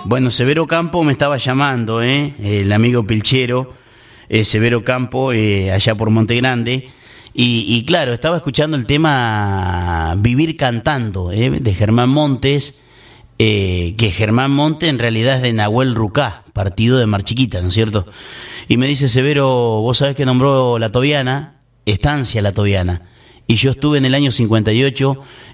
Bueno, Severo Campo me estaba llamando, el amigo Pilchero, Severo Campo, allá por Monte Grande. Y claro, estaba escuchando el tema Vivir Cantando, de Germán Montes, que Germán Montes en realidad es de Nahuel Rucá, partido de Mar Chiquita, ¿no es cierto? Y me dice Severo, vos sabés que nombró La Tobiana, Estancia La Tobiana. Y yo estuve en el año 58